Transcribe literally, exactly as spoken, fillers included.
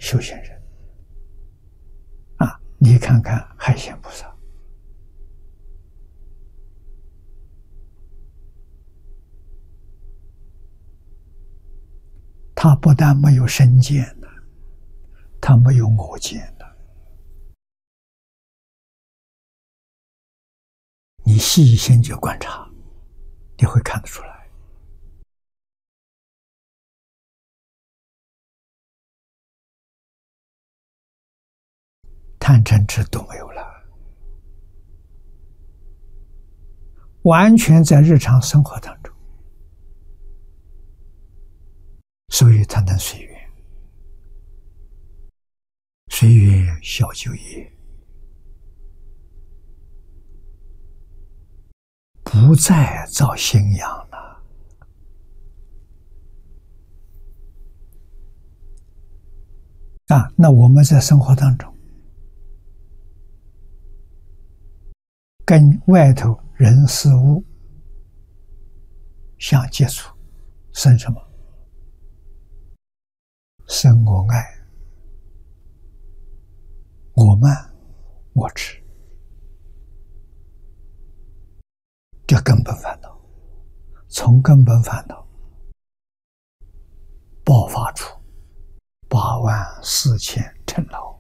修行人啊，你看看海鲜菩萨，他不但没有身见的，他没有我见的。你细心去观察，你会看得出来。贪嗔痴都没有了，完全在日常生活当中，所以他能随缘，随缘消旧业，不再造新养了。啊，那我们在生活当中，跟外头人事物相接触，生什么？生我爱，我慢，我执，这根本烦恼。从根本烦恼爆发出八万四千尘劳。